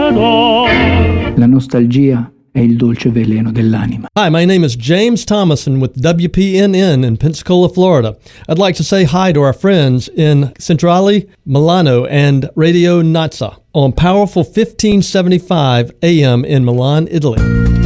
La nostalgia è il dolce veleno dell'anima. Hi, my name is James Thomason with WPNN in Pensacola, Florida. I'd like to say hi to our friends in Centrale, Milano, and Radio Nazza on powerful 1575 AM in Milan, Italy.